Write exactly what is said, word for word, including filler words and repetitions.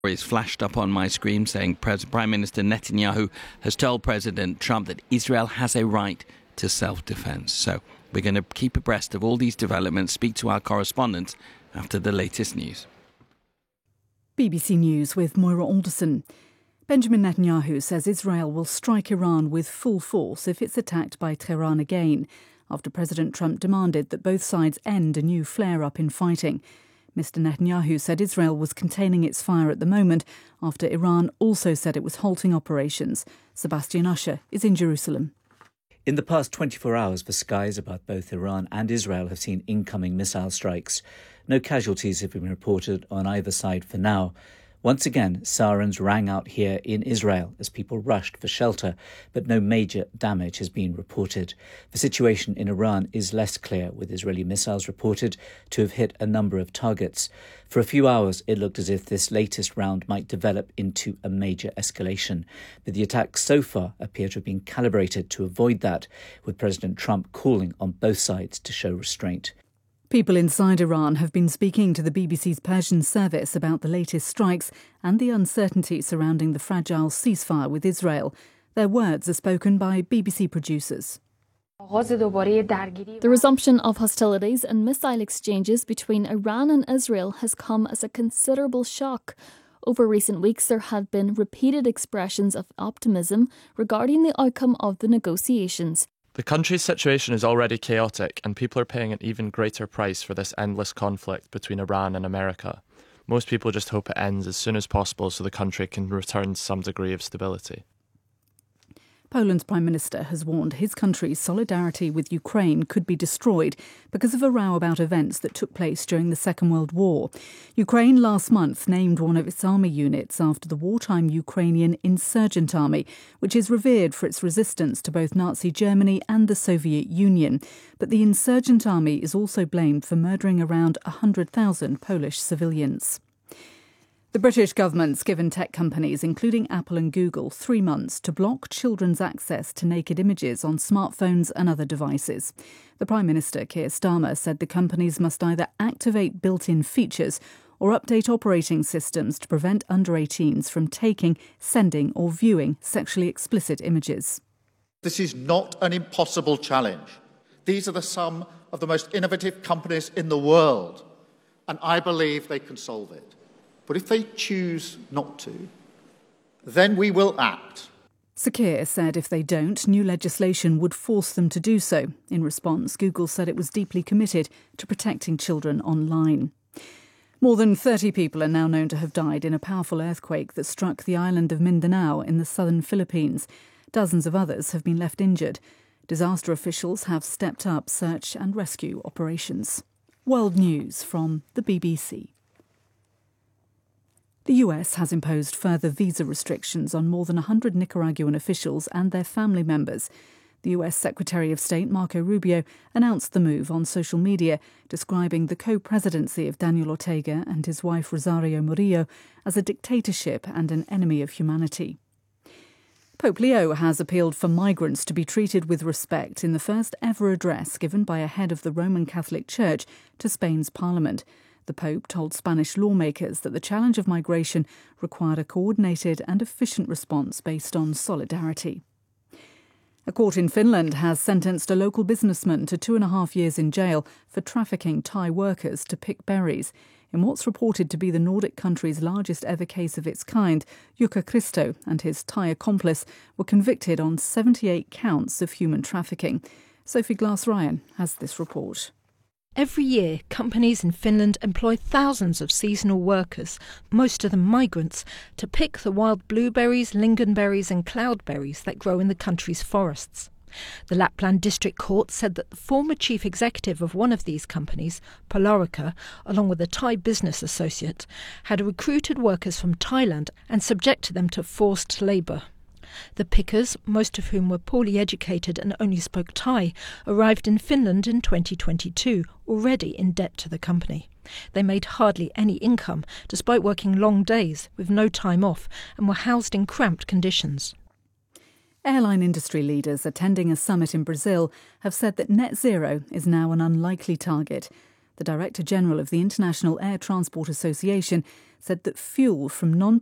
It's flashed up on my screen saying Prime Minister Netanyahu has told President Trump that Israel has a right to self-defense. So we're going to keep abreast of all these developments, speak to our correspondents after the latest news. B B C News with Moira Alderson. Benjamin Netanyahu says Israel will strike Iran with full force if it's attacked by Tehran again, after President Trump demanded that both sides end a new flare-up in fighting. Mister Netanyahu said Israel was containing its fire at the moment after Iran also said it was halting operations. Sebastian Usher is in Jerusalem. In the past twenty-four hours, the skies above both Iran and Israel have seen incoming missile strikes. No casualties have been reported on either side for now. Once again, sirens rang out here in Israel as people rushed for shelter, but no major damage has been reported. The situation in Iran is less clear, with Israeli missiles reported to have hit a number of targets. For a few hours, it looked as if this latest round might develop into a major escalation. But the attacks so far appear to have been calibrated to avoid that, with President Trump calling on both sides to show restraint. People inside Iran have been speaking to the B B C's Persian service about the latest strikes and the uncertainty surrounding the fragile ceasefire with Israel. Their words are spoken by B B C producers. The resumption of hostilities and missile exchanges between Iran and Israel has come as a considerable shock. Over recent weeks, there have been repeated expressions of optimism regarding the outcome of the negotiations. The country's situation is already chaotic, and people are paying an even greater price for this endless conflict between Iran and America. Most people just hope it ends as soon as possible so the country can return to some degree of stability. Poland's Prime Minister has warned his country's solidarity with Ukraine could be destroyed because of a row about events that took place during the Second World War. Ukraine last month named one of its army units after the wartime Ukrainian Insurgent Army, which is revered for its resistance to both Nazi Germany and the Soviet Union. But the Insurgent Army is also blamed for murdering around one hundred thousand Polish civilians. The British government's given tech companies, including Apple and Google, three months to block children's access to naked images on smartphones and other devices. The Prime Minister, Keir Starmer, said the companies must either activate built-in features or update operating systems to prevent under eighteens from taking, sending or viewing sexually explicit images. This is not an impossible challenge. These are the some of the most innovative companies in the world, and I believe they can solve it. But if they choose not to, then we will act. Sir Keir said if they don't, new legislation would force them to do so. In response, Google said it was deeply committed to protecting children online. More than thirty people are now known to have died in a powerful earthquake that struck the island of Mindanao in the southern Philippines. Dozens of others have been left injured. Disaster officials have stepped up search and rescue operations. World News from the B B C. The U S has imposed further visa restrictions on more than one hundred Nicaraguan officials and their family members. The U S Secretary of State Marco Rubio announced the move on social media, describing the co-presidency of Daniel Ortega and his wife Rosario Murillo as a dictatorship and an enemy of humanity. Pope Leo has appealed for migrants to be treated with respect in the first ever address given by a head of the Roman Catholic Church to Spain's Parliament. The Pope told Spanish lawmakers that the challenge of migration required a coordinated and efficient response based on solidarity. A court in Finland has sentenced a local businessman to two and a half years in jail for trafficking Thai workers to pick berries. In what's reported to be the Nordic country's largest ever case of its kind, Jukka Christo and his Thai accomplice were convicted on seventy-eight counts of human trafficking. Sophie Glass-Ryan has this report. Every year, companies in Finland employ thousands of seasonal workers, most of them migrants, to pick the wild blueberries, lingonberries and cloudberries that grow in the country's forests. The Lapland District Court said that the former chief executive of one of these companies, Polarica, along with a Thai business associate, had recruited workers from Thailand and subjected them to forced labour. The pickers, most of whom were poorly educated and only spoke Thai, arrived in Finland in twenty twenty-two, already in debt to the company. They made hardly any income, despite working long days with no time off, and were housed in cramped conditions. Airline industry leaders attending a summit in Brazil have said that net zero is now an unlikely target. The Director General of the International Air Transport Association said that fuel from non